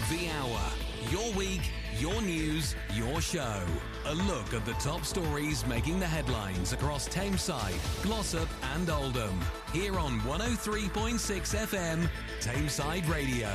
The Hour. Your week, your news, your show. A look at the top stories making the headlines across Tameside, Glossop and Oldham. Here on 103.6 FM, Tameside Radio.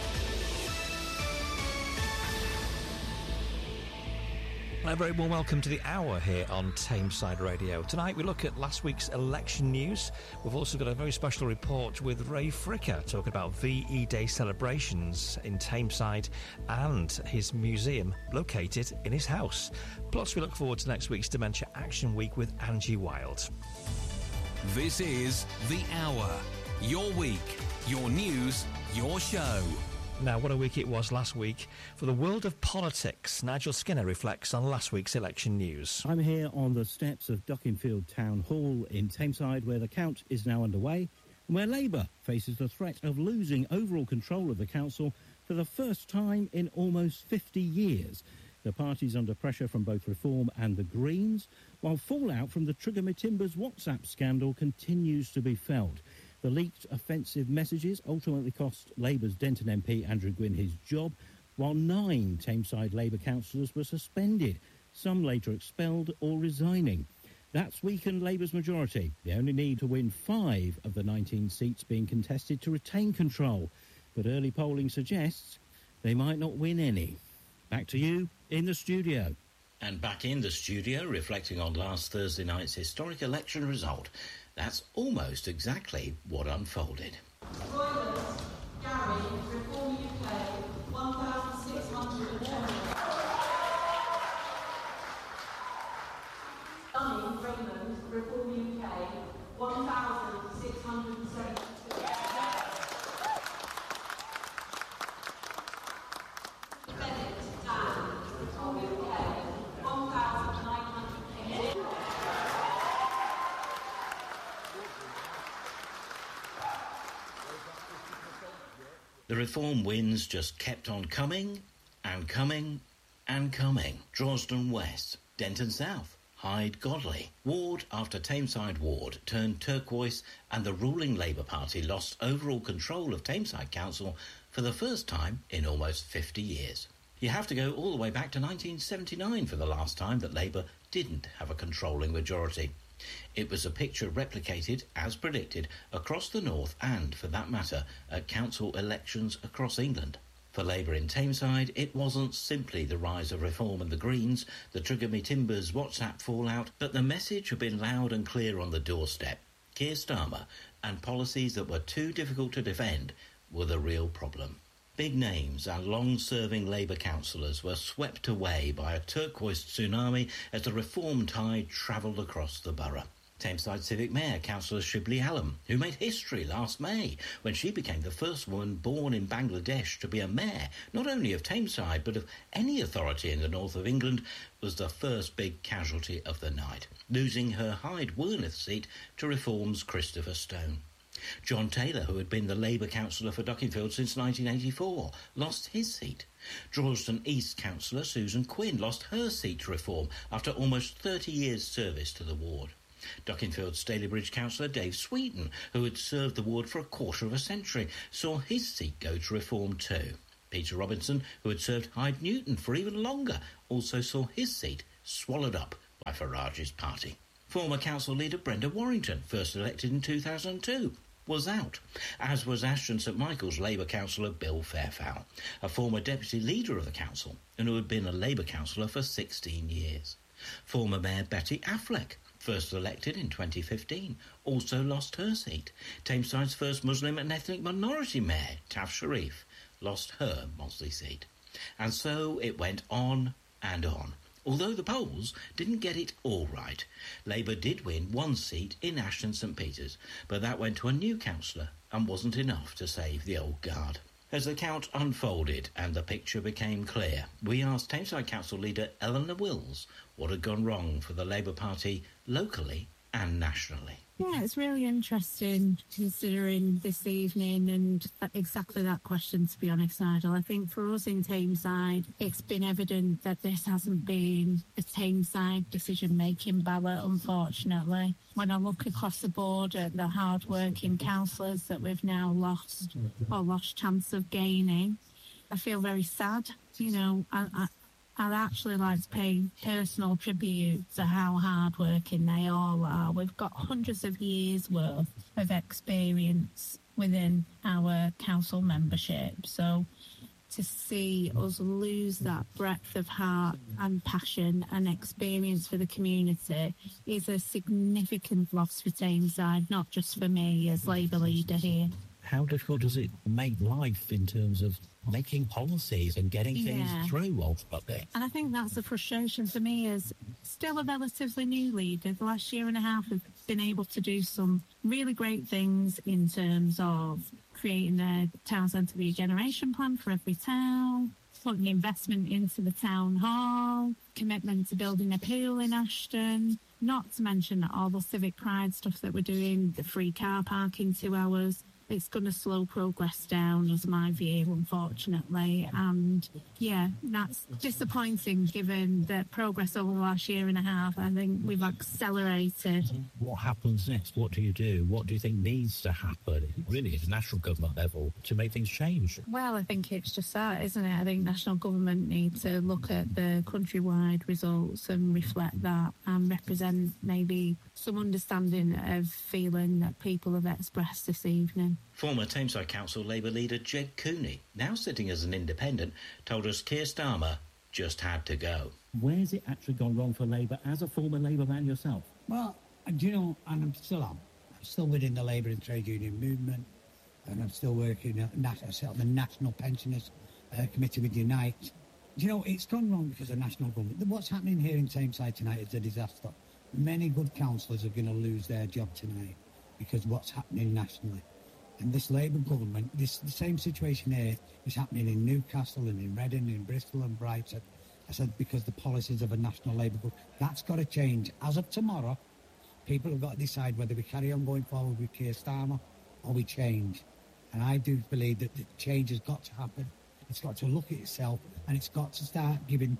A very warm welcome to The Hour here on Tameside Radio. Tonight we look at last week's election news. We've also got a very special report with Ray Fricker talking about VE Day celebrations in Tameside and his museum located in his house. Plus we look forward to next week's Dementia Action Week with Angie Wild. This is The Hour. Your week, your news, your show. Now, what a week it was last week. For the world of politics, Nigel Skinner reflects on last week's election news. I'm here on the steps of Duckingfield Town Hall in Tameside, where the count is now underway, and where Labour faces the threat of losing overall control of the council for the first time in almost 50 years. The party's under pressure from both Reform and the Greens, while fallout from the Trigger Timbers WhatsApp scandal continues to be felt. The leaked offensive messages ultimately cost Labour's Denton MP Andrew Gwynn his job, while 9 Tameside Labour councillors were suspended, some later expelled or resigning. That's weakened Labour's majority. They only need to win 5 of the 19 seats being contested to retain control. But early polling suggests they might not win any. Back to you in the studio. And back in the studio, reflecting on last Thursday night's historic election result. That's almost exactly what unfolded. Roylance, Gary, Reform UK, 1,620. Dunning, Raymond, Reform UK, 1,672. Bennett, Dan, Reform UK, 1,980. The Reform wins just kept on coming and coming and coming. Drorsden West, Denton South, Hyde Godley. Ward after Tameside ward turned turquoise, and the ruling Labour Party lost overall control of Tameside Council for the first time in almost 50 years. You have to go all the way back to 1979 for the last time that Labour didn't have a controlling majority. It was a picture replicated, as predicted, across the north and, for that matter, at council elections across England. For Labour in Tameside, it wasn't simply the rise of Reform and the Greens, the Trigger Me Timbers WhatsApp fallout, but the message had been loud and clear on the doorstep. Keir Starmer and policies that were too difficult to defend were the real problem. Big names and long-serving Labour councillors were swept away by a turquoise tsunami as the Reform tide travelled across the borough. Tameside Civic Mayor Councillor Shibli Alam, who made history last May when she became the first woman born in Bangladesh to be a mayor, not only of Tameside but of any authority in the north of England, was the first big casualty of the night, losing her Hyde Werneth seat to Reform's Christopher Stone. John Taylor, who had been the Labour councillor for Duckingfield since 1984, lost his seat. Drorsden East councillor Susan Quinn lost her seat to Reform after almost 30 years' service to the ward. Duckingfield Stalybridge councillor Dave Sweeten, who had served the ward for a quarter of a century, saw his seat go to Reform too. Peter Robinson, who had served Hyde Newton for even longer, also saw his seat swallowed up by Farage's party. Former council leader Brenda Warrington, first elected in 2002, was out, as was Ashton St Michael's Labour councillor Bill Fairfowl, a former deputy leader of the council and who had been a Labour councillor for 16 years. Former Mayor Betty Affleck, first elected in 2015, also lost her seat. Tameside's first Muslim and ethnic minority mayor, Taf Sharif, lost her Mosley seat. And so it went on and on. Although the polls didn't get it all right, Labour did win 1 seat in Ashton St Peters, but that went to a new councillor and wasn't enough to save the old guard. As the count unfolded and the picture became clear, we asked Tameside Council leader Eleanor Wills what had gone wrong for the Labour Party locally and nationally. Yeah, it's really interesting considering this evening and exactly that question, to be honest, Nigel. I think for us in Tameside, it's been evident that this hasn't been a Tameside decision-making ballot, unfortunately. When I look across the board at the hard-working councillors that we've now lost or lost chance of gaining, I feel very sad. You know, I'd actually like to pay personal tribute to how hardworking they all are. We've got hundreds of years' worth of experience within our council membership. So to see us lose that breadth of heart and passion and experience for the community is a significant loss for Tameside, not just for me as Labour leader here. How difficult does it make life in terms of making policies and getting things through ultimately? And I think that's the frustration for me as still a relatively new leader. The last year and a half have been able to do some really great things in terms of creating a town centre regeneration plan for every town, putting investment into the town hall, commitment to building a pool in Ashton, not to mention all the civic pride stuff that we're doing, the free car parking 2 hours. It's going to slow progress down, is my view, unfortunately. And, yeah, that's disappointing given the progress over the last year and a half. I think we've accelerated. What happens next? What do you do? What do you think needs to happen, really, at the national government level to make things change? Well, I think it's just that, isn't it? I think national government needs to look at the countrywide results and reflect that and represent maybe some understanding of feeling that people have expressed this evening. Former Tameside Council Labour leader Jed Cooney, now sitting as an independent, told us Keir Starmer just had to go. Where's it actually gone wrong for Labour as a former Labour man yourself? Well, do you know, and I'm still within the Labour and Trade Union movement, and I'm still working at the National Pensioners Committee with Unite. Do you know, it's gone wrong because of national government. What's happening here in Tameside tonight is a disaster. Many good councillors are going to lose their job tonight because of what's happening nationally. And this Labour government, the same situation here is happening in Newcastle and in Reading, in Bristol and Brighton. I said because the policies of a national Labour government, that's got to change. As of tomorrow, people have got to decide whether we carry on going forward with Keir Starmer or we change. And I do believe that the change has got to happen. It's got to look at itself and it's got to start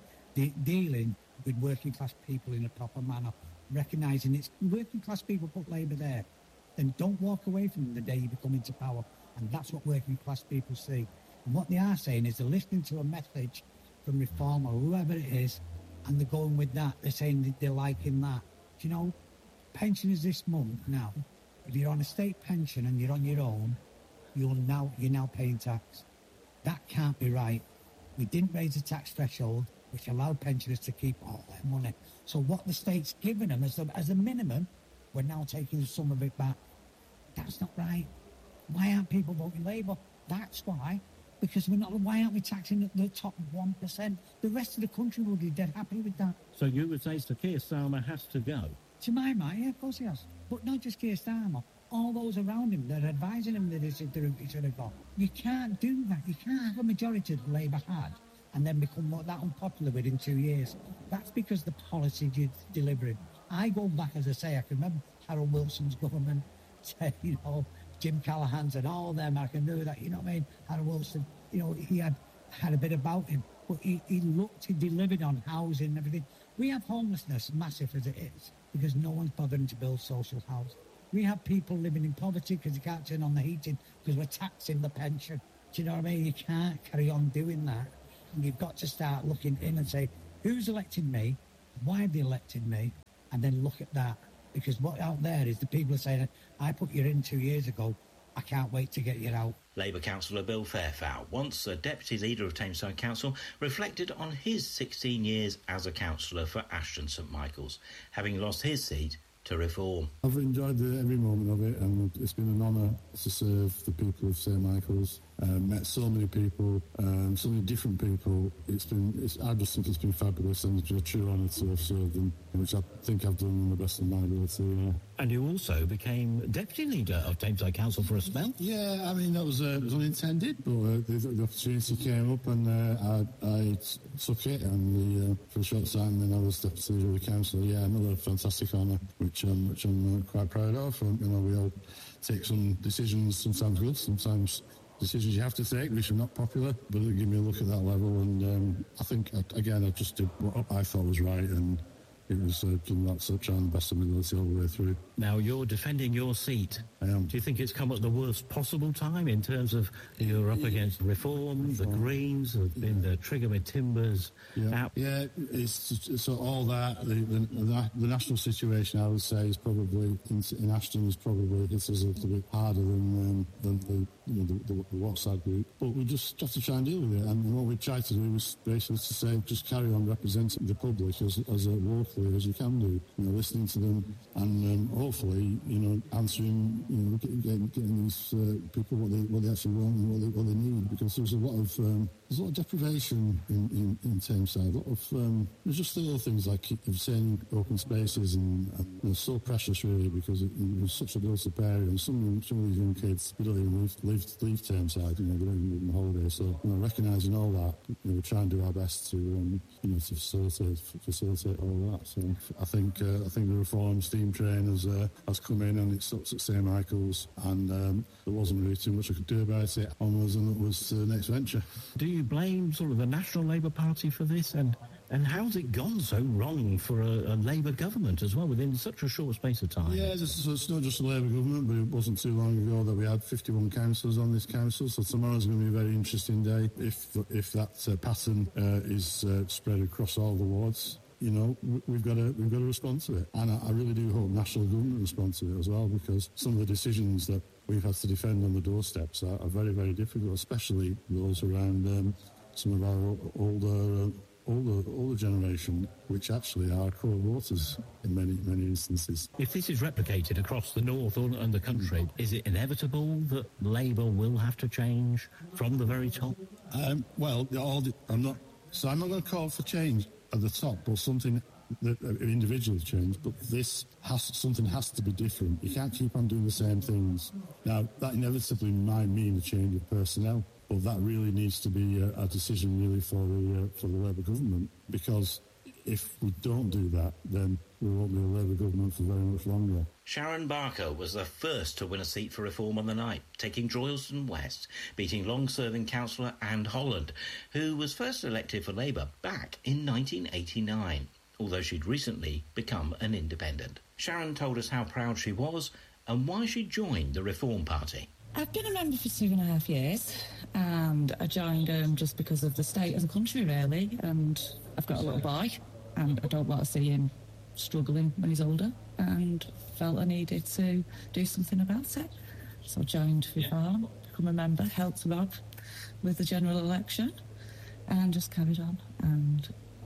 dealing with working class people in a proper manner, recognising it's working class people put Labour there. Then don't walk away from them the day you become into power. And that's what working class people see. And what they are saying is they're listening to a message from Reform or whoever it is, and they're going with that. They're saying that they're liking that. Do you know, pensioners this month now, if you're on a state pension and you're on your own, you're now paying tax. That can't be right. We didn't raise the tax threshold, which allowed pensioners to keep all their money. So what the state's given them as a minimum, we're now taking some of it back. That's not right. Why aren't people voting Labour? That's why. Because why aren't we taxing the top 1%? The rest of the country will be dead happy with that. So you would say Sir Keir Starmer has to go? To my mind, yeah, of course he has. But not just Keir Starmer. All those around him that are advising him that this is the route he should have gone. You can't do that. You can't have a majority that Labour had and then become that unpopular within 2 years. That's because the policy you're delivering. I go back, as I say, I can remember Harold Wilson's government, you know, Jim Callaghan's and all them. I can do that, you know what I mean? Harold Wilson, you know, he had a bit about him, but he delivered on housing and everything. We have homelessness, massive as it is, because no one's bothering to build social housing. We have people living in poverty because they can't turn on the heating because we're taxing the pension. Do you know what I mean? You can't carry on doing that. And you've got to start looking in and say, who's elected me? Why have they elected me? And then look at that. Because what out there is the people are saying, I put you in 2 years ago, I can't wait to get you out. Labour councillor Bill Fairfowl, once a deputy leader of Tameside Council, reflected on his 16 years as a councillor for Ashton St Michael's, having lost his seat to Reform. I've enjoyed every moment of it, and it's been an honour to serve the people of St Michael's. Met so many people, so many different people. I just think it's been fabulous, and it's been a true honour to have served them, which I think I've done in the best of my ability. Yeah. And you also became deputy leader of Tameside Council for a spell. Yeah, I mean that was unintended, but the opportunity came up, and I took it. And for a short time, then I was deputy leader of the council. Yeah, another fantastic honour, which I'm quite proud of. You know, we all take some decisions, sometimes good, sometimes decisions you have to take, which are not popular, but it gave me a look at that level, and I think, again, I just did what I thought was right, and, it was done that such on the best of my ability all the way through. Now, you're defending your seat. I am. Do you think it's come at the worst possible time in terms of you're up against Reform, the Greens, have been the Trigger Timbers? Yeah, it's so all that. The national situation, I would say, is probably in Ashton is probably hit us a little bit harder than the WhatsApp group. But we just have to try and deal with it. And what we tried to do was basically to say, just carry on representing the public as locally as you can do. Listening to them and hopefully, answering, getting these people what they actually want and what they need. Because there's a lot of deprivation in Tameside. A lot of there's just little things like saying open spaces and they're so precious really because it was such a built-up area. And some of these young kids don't even leave Tameside. They don't even live on holiday. So recognising all that, we try and do our best to facilitate all that. So I think the Reform steam train has come in and it stops at St Michael's, and there wasn't really too much I could do about it. Onwards and upwards to the next venture. Do you blame sort of the National Labour Party for this? And how's it gone so wrong for a Labour government as well within such a short space of time? Yeah, it's not just a Labour government, but it wasn't too long ago that we had 51 councillors on this council. So tomorrow's going to be a very interesting day if that pattern is spread across all the wards. We've got to respond to it, and I really do hope national government respond to it as well, because some of the decisions that we've had to defend on the doorsteps are very, very difficult, especially those around some of our older generation, which actually are core voters in many instances. If this is replicated across the north and the country, is it inevitable that Labour will have to change from the very top? I'm not going to call for change at the top, but something that individual change. But something has to be different. You can't keep on doing the same things. Now that inevitably might mean a change of personnel. But that really needs to be a decision really for the Labour government, because if we don't do that, then we won't be a Labour government for very much longer. Sharon Barker was the first to win a seat for Reform on the night, taking Droylsden West, beating long-serving councillor Anne Holland, who was first elected for Labour back in 1989, although she'd recently become an independent. Sharon told us how proud she was and why she joined the Reform Party. I've been a member for 2.5 years, and I joined just because of the state of the country, really, and I've got a little boy, and I don't want to see him struggling when he's older, and felt I needed to do something about it. So I joined Reform, become a member, helped Rob with the general election, and just carried on, and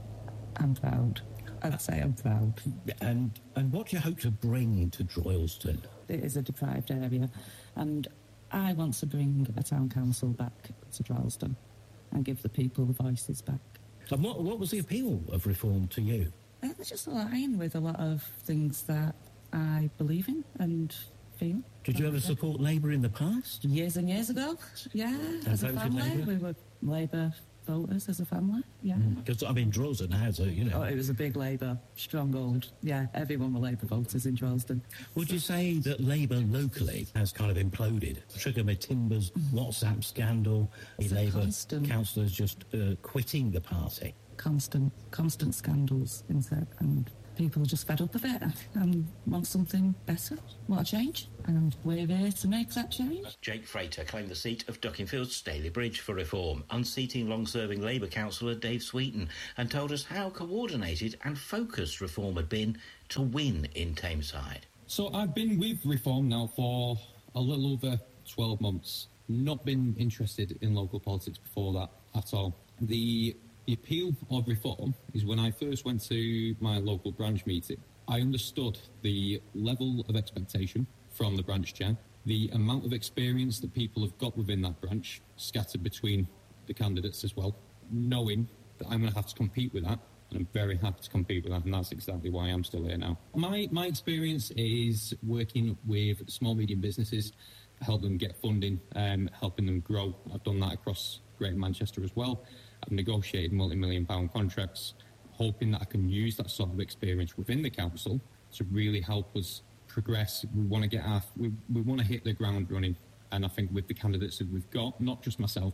I'm proud. I'd say I'm proud. And what do you hope to bring into Droylsden? It is a deprived area, and I want to bring a town council back to Droylsden and give the people the voices back. And what was the appeal of Reform to you? It's just align with a lot of things that I believe in and feel. Did you ever support Labour in the past? Years and years ago, yeah. As a family, we were Labour voters as a family, yeah. Because, Droylsden has it was a big Labour stronghold. Yeah, everyone were Labour voters in Droylsden. Would you say that Labour locally has kind of imploded? Trigger Timbers, WhatsApp scandal, Labour councillors just quitting the party? Constant scandals, and people are just fed up of it and want something better, want a change, and we're here to make that change. Jake Frater claimed the seat of Duckingfield Staley Bridge for Reform, unseating long-serving Labour councillor Dave Sweeten, and told us how coordinated and focused Reform had been to win in Tameside. So I've been with Reform now for a little over 12 months. Not been interested in local politics before that at all. The appeal of Reform is when I first went to my local branch meeting, I understood the level of expectation from the branch chair, the amount of experience that people have got within that branch, scattered between the candidates as well, knowing that I'm going to have to compete with that, and I'm very happy to compete with that, and that's exactly why I'm still here now. My experience is working with small, medium businesses, helping them get funding, helping them grow. I've done that across Greater Manchester as well. I've negotiated multi-million-pound contracts, hoping that I can use that sort of experience within the council to really help us progress. We want to we want to hit the ground running, and I think with the candidates that we've got, not just myself, but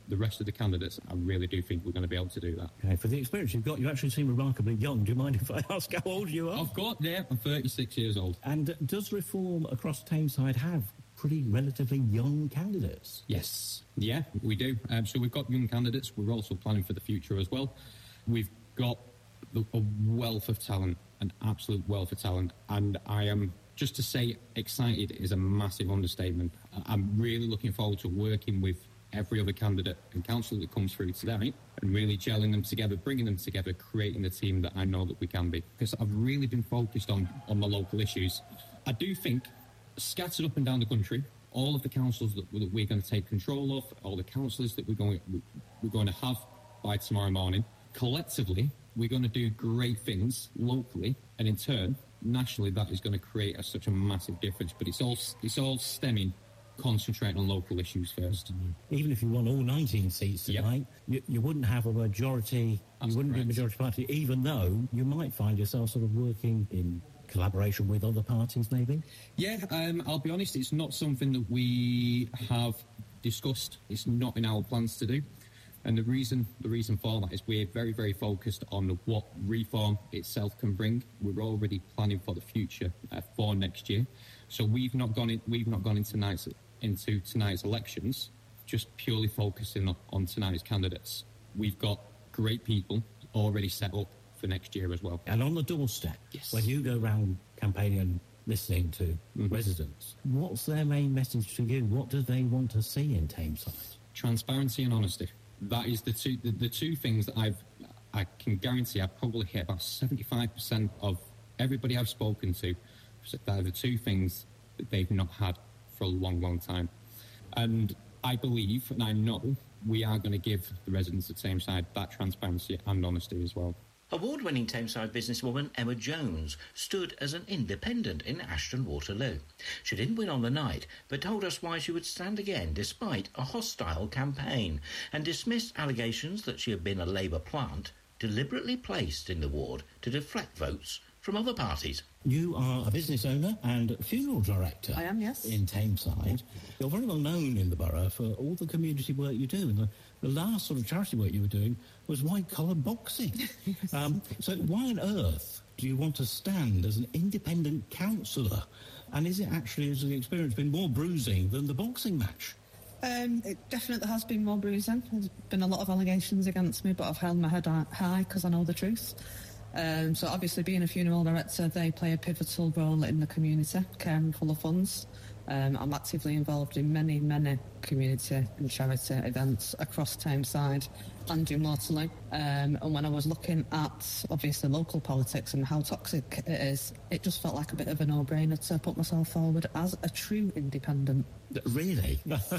the rest of the candidates, I really do think we're going to be able to do that. Okay, for the experience you've got, you actually seem remarkably young. Do you mind if I ask how old you are? I've got, yeah, I'm 36 years old. And does Reform across Tameside have pretty relatively young candidates? Yes, yeah, we do. So we've got young candidates. We're also planning for the future as well. We've got a wealth of talent, an absolute wealth of talent, and I am, just to say excited is a massive understatement. I'm really looking forward to working with every other candidate and councillor that comes through today and really gelling them together, bringing them together, creating the team that I know that we can be. Because I've really been focused on the local issues. I do think, scattered up and down the country, all of the councils that we're going to take control of, all the councillors that we're going to have by tomorrow morning, collectively, we're going to do great things locally, and in turn, nationally, that is going to create such a massive difference. But it's all stemming, concentrating on local issues first. Even if you won all 19 seats tonight, you wouldn't have a majority. You wouldn't be a majority party, even though you might find yourself sort of working in collaboration with other parties, maybe? Yeah, I'll be honest, it's not something that we have discussed. It's not in our plans to do. And the reason for that is we're very, very focused on what Reform itself can bring. We're already planning for the future for next year. So we've not gone into tonight's elections just purely focusing on tonight's candidates. We've got great people already set up for next year as well. And on the doorstep, yes, when you go around campaigning and listening to residents, what's their main message to you? What do they want to see in Tameside? Transparency and honesty. That is the two things that I can guarantee I've probably hit about 75% of everybody I've spoken to. That are the two things that they've not had for a long, long time. And I believe, and I know, we are going to give the residents of Tameside that transparency and honesty as well. Award-winning Tameside businesswoman Emma Jones stood as an independent in Ashton Waterloo. She didn't win on the night, but told us why she would stand again despite a hostile campaign, and dismissed allegations that she had been a Labour plant deliberately placed in the ward to deflect votes from other parties. You are a business owner and funeral director. I am, yes. In Tameside. You're very well known in the borough for all the community work you do. And the last sort of charity work you were doing was white-collar boxing. So why on earth do you want to stand as an independent councillor? And is it actually, has the experience been more bruising than the boxing match? It definitely has been more bruising. There's been a lot of allegations against me, but I've held my head high because I know the truth. So obviously being a funeral director, they play a pivotal role in the community, caring for the funds. I'm actively involved in many, many community and charity events across Tameside and in Waterloo. And when I was looking at, obviously, local politics and how toxic it is, it just felt like a bit of a no-brainer to put myself forward as a true independent. Really?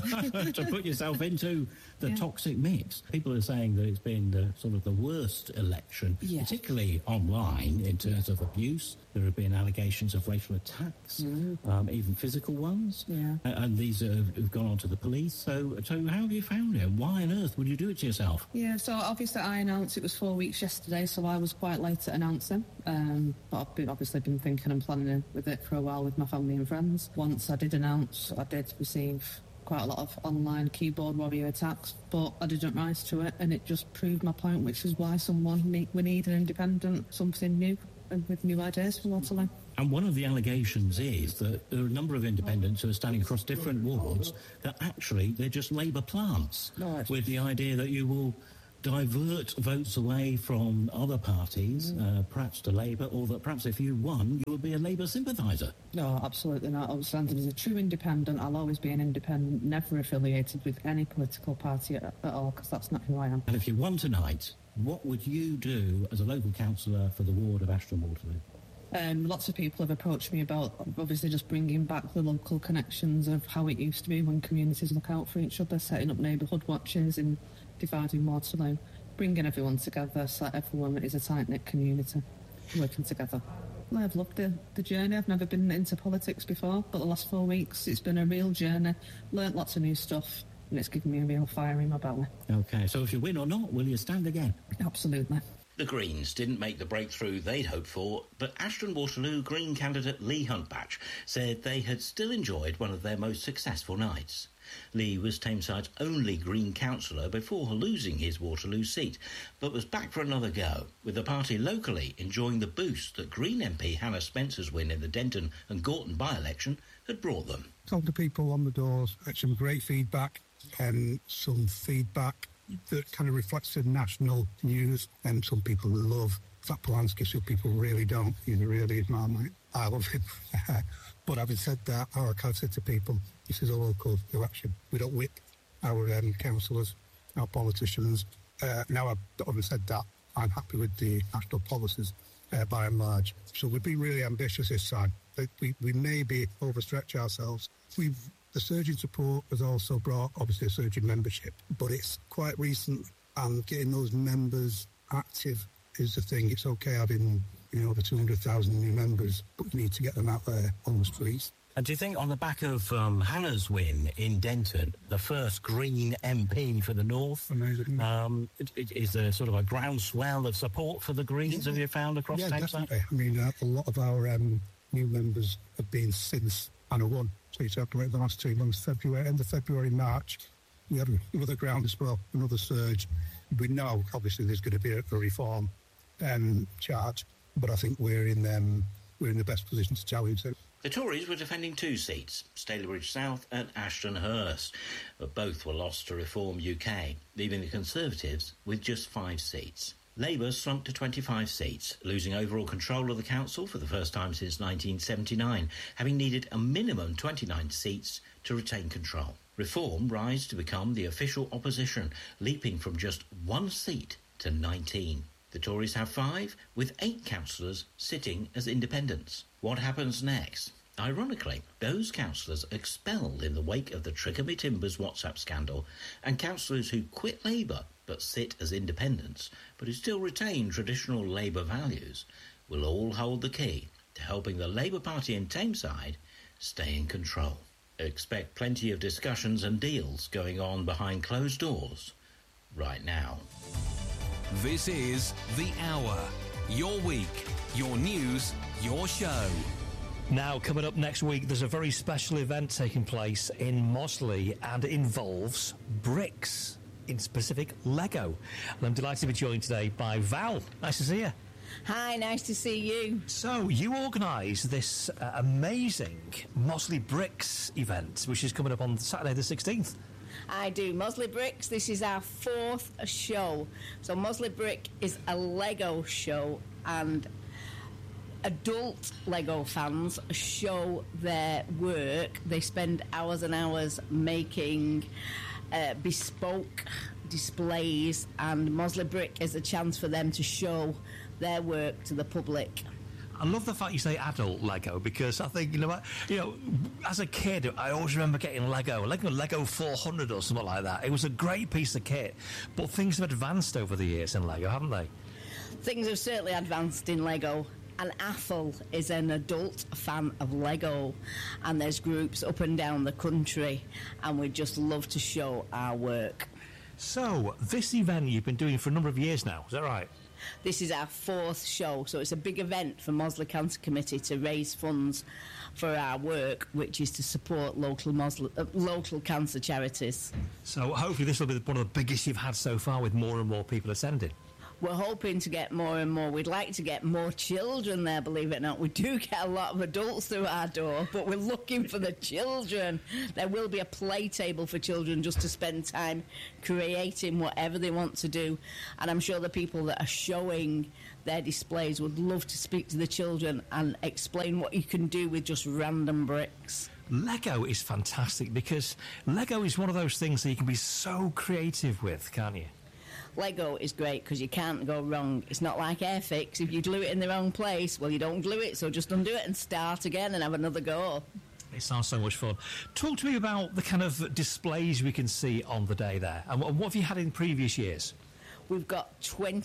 To put yourself into the toxic mix. People are saying that it's been the sort of the worst election, particularly online, in terms of abuse. There have been allegations of racial attacks, even physical ones. Yeah. And these have gone on to the police. So how have you found it? Why on earth would you do it to yourself? Yeah, so obviously I announced it was 4 weeks yesterday, so I was quite late at announcing. But I've obviously been thinking and planning with it for a while with my family and friends. Once I did announce, I did receive quite a lot of online keyboard warrior attacks, but I didn't rise to it, and it just proved my point, which is why we need an independent, something new, and with new ideas for Waterloo. And one of the allegations is that there are a number of independents who are standing across different wards that actually they're just Labour plants, with the idea that you will divert votes away from other parties, perhaps to Labour, or that perhaps if you won, you would be a Labour sympathiser. No, absolutely not. I'm standing as a true independent. I'll always be an independent, never affiliated with any political party at all, because that's not who I am. And if you won tonight, what would you do as a local councillor for the ward of Ashton Waterloo? Lots of people have approached me about obviously just bringing back the local connections of how it used to be when communities look out for each other, setting up neighbourhood watches and dividing Waterloo, bringing everyone together so that everyone is a tight-knit community working together. Well, I've loved the journey. I've never been into politics before, but the last 4 weeks it's been a real journey. Learnt lots of new stuff, and it's given me a real fire in my belly. OK, so if you win or not, will you stand again? Absolutely. The Greens didn't make the breakthrough they'd hoped for, but Ashton Waterloo Green candidate Lee Huntbatch said they had still enjoyed one of their most successful nights. Lee was Tameside's only Green councillor before losing his Waterloo seat, but was back for another go, with the party locally enjoying the boost that Green MP Hannah Spencer's win in the Denton and Gorton by-election had brought them. Told the people on the doors, had some great feedback and some feedback that kind of reflects the national news, and some people love Zach Polanski, some people really don't. He really is Marmite. I love him. But having said that, I kind of said to people, this is a local election. We don't whip our councillors, our politicians. Now I've having said that, I'm happy with the national policies by and large. So we've been really ambitious this time. We maybe overstretch ourselves. The surge in support has also brought, obviously, a surge in membership, but it's quite recent, and getting those members active is the thing. It's okay having, over 200,000 new members, but we need to get them out there on the streets. And do you think on the back of Hannah's win in Denton, the first Green MP for the North, is there sort of a groundswell of support for the Greens, have you found, across Tameside? Yeah, definitely. I mean, a lot of our new members have been since Hannah won. So you have to wait the last 2 months, end of February, March. We have another groundswell, another surge. We know, obviously, there's going to be a reform charge, but I think we're in the best position to challenge it. The Tories were defending 2 seats, Stalybridge South and Ashtonhurst, but both were lost to Reform UK, leaving the Conservatives with just 5 seats. Labour slunk to 25 seats, losing overall control of the council for the first time since 1979, having needed a minimum 29 seats to retain control. Reform rise to become the official opposition, leaping from just 1 seat to 19. The Tories have 5, with 8 councillors sitting as independents. What happens next? Ironically, those councillors expelled in the wake of the Trickerby Timbers WhatsApp scandal, and councillors who quit Labour but sit as independents, but who still retain traditional Labour values, will all hold the key to helping the Labour Party in Tameside stay in control. Expect plenty of discussions and deals going on behind closed doors right now. This is The Hour. Your week, your news, your show. Now, coming up next week, there's a very special event taking place in Mosley, and it involves bricks, in specific Lego. And I'm delighted to be joined today by Val. Nice to see you. Hi, nice to see you. So, you organise this amazing Mosley Bricks event, which is coming up on Saturday the 16th. I do. Mosley Bricks, this is our 4th show. So Mosley Brick is a Lego show, and adult Lego fans show their work. They spend hours and hours making bespoke displays, and Mosley Brick is a chance for them to show their work to the public. I love the fact you say adult Lego, because I think, as a kid, I always remember getting Lego 400 or something like that. It was a great piece of kit, but things have advanced over the years in Lego, haven't they? Things have certainly advanced in Lego. And Athol is an adult fan of Lego, and there's groups up and down the country, and we'd just love to show our work. So, this event you've been doing for a number of years now, is that right? This is our 4th show, so it's a big event for Mosley Cancer Committee to raise funds for our work, which is to support local cancer charities. So hopefully this will be one of the biggest you've had so far, with more and more people attending. We're hoping to get more and more. We'd like to get more children there, believe it or not. We do get a lot of adults through our door, but we're looking for the children. There will be a play table for children just to spend time creating whatever they want to do. And I'm sure the people that are showing their displays would love to speak to the children and explain what you can do with just random bricks. Lego is fantastic, because Lego is one of those things that you can be so creative with, can't you? Lego is great because you can't go wrong. It's not like Airfix. If you glue it in the wrong place, well, you don't glue it, so just undo it and start again and have another go. It sounds so much fun. Talk to me about the kind of displays we can see on the day there, and what have you had in previous years? We've got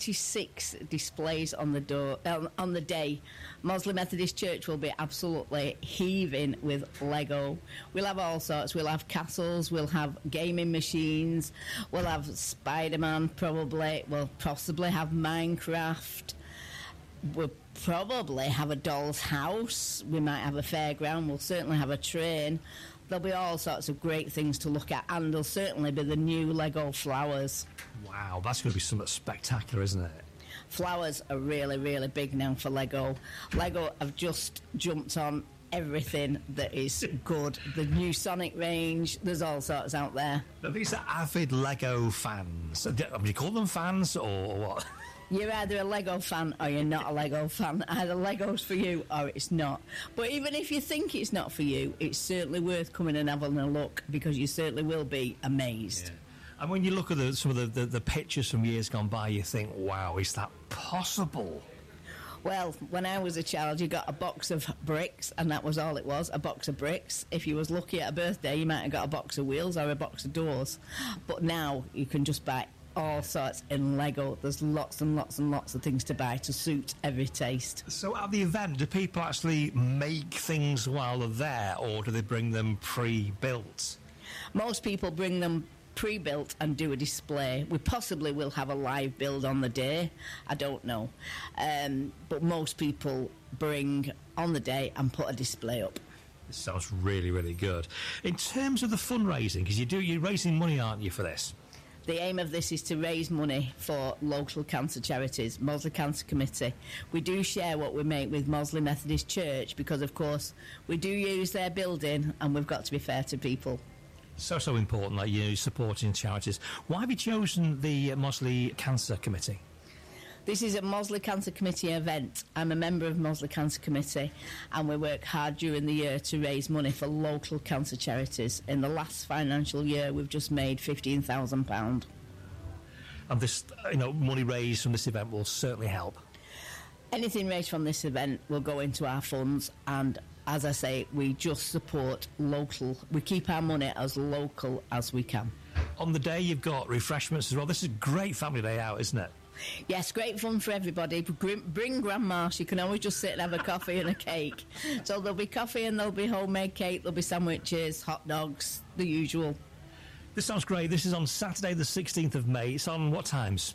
26 displays on the day. Mosley Methodist Church will be absolutely heaving with Lego. We'll have all sorts. We'll have castles, we'll have gaming machines, we'll have Spider-Man probably, we'll possibly have Minecraft, we'll probably have a doll's house, we might have a fairground, we'll certainly have a train. there'll be all sorts of great things to look at, and there'll certainly be the new Lego flowers. Wow, that's going to be something spectacular, isn't it? Flowers are really, really big now for Lego. Lego have just jumped on everything that is good. The new Sonic range, there's all sorts out there. Now, these are avid Lego fans. Do you call them fans or what? You're either a Lego fan or you're not a Lego fan. Either Lego's for you or it's not. But even if you think it's not for you, it's certainly worth coming and having a look, because you certainly will be amazed. Yeah. And when you look at some of the pictures from years gone by, you think, wow, is that possible? Well, when I was a child, you got a box of bricks, and that was all it was, a box of bricks. If you was lucky at a birthday, you might have got a box of wheels or a box of doors. But now you can just buy all sorts in Lego. There's lots and lots and lots of things to buy to suit every taste. So at the event, do people actually make things while they're there, or do they bring them pre-built? Most people bring them pre-built and do a display. We possibly will have a live build on the day. I don't know. But most people bring on the day and put a display up. This sounds really, really good. In terms of the fundraising, because you're raising money, aren't you, for this? The aim of this is to raise money for local cancer charities, Mossley Cancer Committee. We do share what we make with Mossley Methodist Church because, of course, we do use their building and we've got to be fair to people. So important that you're supporting charities. Why have you chosen the Mossley Cancer Committee? This is a Mossley Cancer Committee event. I'm a member of Mossley Cancer Committee, and we work hard during the year to raise money for local cancer charities. In the last financial year, we've just made £15,000. And this, money raised from this event will certainly help. Anything raised from this event will go into our funds, and as I say, we just support local. We keep our money as local as we can. On the day, you've got refreshments as well. This is a great family day out, isn't it? Yes, great fun for everybody. Bring Grandma. She can always just sit and have a coffee and a cake. So there'll be coffee and there'll be homemade cake, there'll be sandwiches, hot dogs, the usual. This sounds great. This is on Saturday the 16th of May. It's on what times?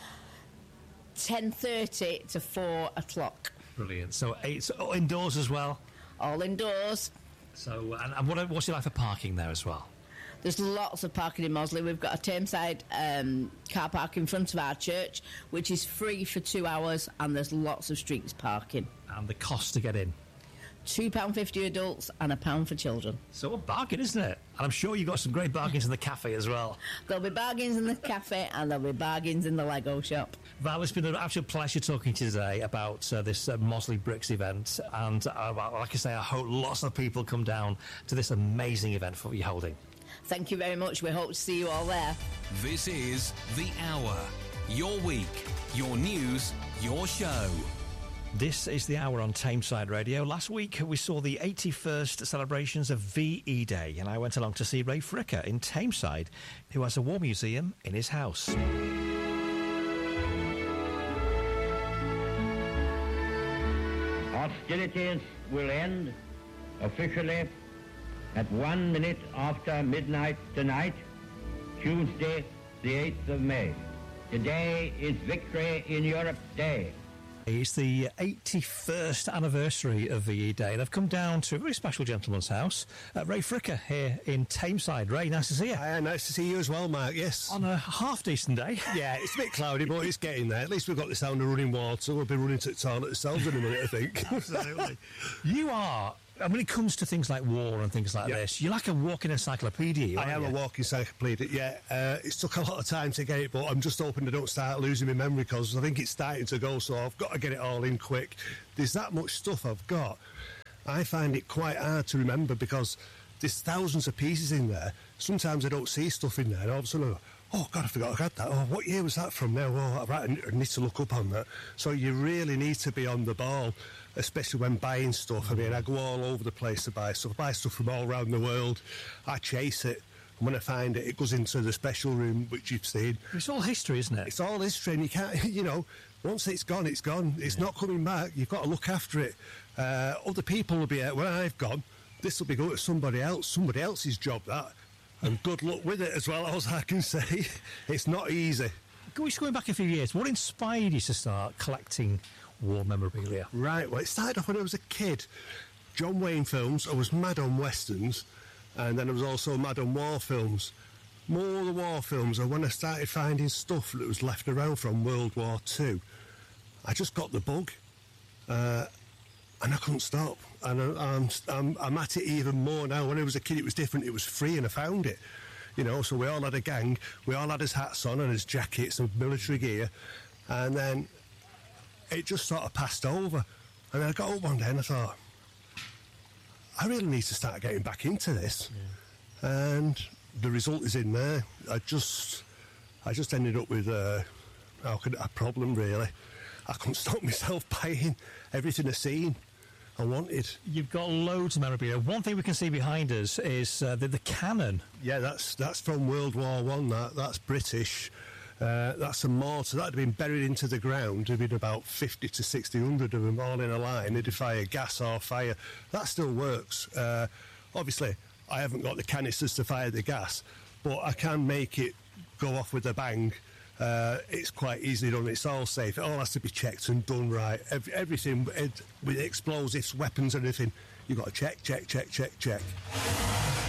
10:30 to 4 o'clock. Brilliant. So it's indoors as well? All indoors. So, and what's it like for parking there as well? There's lots of parking in Mossley. We've got a Tameside car park in front of our church, which is free for 2 hours, and there's lots of streets parking. And the cost to get in? £2.50 adults and £1 for children. So a bargain, isn't it? And I'm sure you've got some great bargains in the cafe as well. There'll be bargains in the cafe and there'll be bargains in the Lego shop. Val, it's been an absolute pleasure talking to you today about this Mossley Bricks event. And like I say, I hope lots of people come down to this amazing event for what you're holding. Thank you very much. We hope to see you all there. This is The Hour. Your week, your news, your show. This is The Hour on Tameside Radio. Last week we saw the 81st celebrations of VE Day, and I went along to see Ray Fricker in Tameside, who has a war museum in his house. Hostilities will end officially at 1 minute after midnight tonight, Tuesday, the 8th of May. Today is Victory in Europe Day. It's the 81st anniversary of VE Day. They've come down to a very special gentleman's house, Ray Fricker here in Tameside. Ray, nice to see you. Nice to see you as well, Mark, yes. On a half-decent day. Yeah, it's a bit cloudy, but it's getting there. At least we've got the sound of running water. We'll be running to the toilet ourselves in a minute, I think. Absolutely. You are... when it comes to things like war and things like this, you're like a walking encyclopedia. I am a walking encyclopedia, yeah. It's took a lot of time to get it, but I'm just hoping I don't start losing my memory because I think it's starting to go, so I've got to get it all in quick. There's that much stuff I've got. I find it quite hard to remember because there's thousands of pieces in there. Sometimes I don't see stuff in there, and all of a sudden I go, oh, God, I forgot I had that. Oh, what year was that from now? Oh, right, I need to look up on that. So you really need to be on the ball, especially when buying stuff. I mean, I go all over the place to buy stuff. I buy stuff from all around the world. I chase it. And when I find it, it goes into the special room, which you've seen. It's all history, isn't it? It's all history, and you can't, once it's gone, it's gone. It's not coming back. You've got to look after it. Other people will be out. When I've gone, this will be going to somebody else. Somebody else's job, that. And good luck with it as well, as I can say. It's not easy. Going back a few years, what inspired you to start collecting war memorabilia? Right, well, it started off when I was a kid. John Wayne films, I was mad on westerns, And then there was also Modern War films. More of the war films are when I started finding stuff that was left around from World War II. I just got the bug, and I couldn't stop. And I'm at it even more now. When I was a kid, it was different. It was free, and I found it. You know, so we all had a gang. We all had his hats on and his jackets and military gear. And then it just sort of passed over. And then I got up one day and I thought, I really need to start getting back into this. Yeah. And the result is in there. I just ended up with a problem, really. I couldn't stop myself buying everything I seen. I wanted. You've got loads of memorabilia. One thing we can see behind us is the cannon. Yeah, that's from World War One. That's British. That's a mortar that had been buried into the ground. There'd been about 50 to 1,600 of them all in a line. They'd fire gas or fire. That still works. Obviously, I haven't got the canisters to fire the gas, but I can make it go off with a bang. It's quite easily done. It's all safe. It all has to be checked and done right. Everything with explosives, weapons and everything, you've got to check.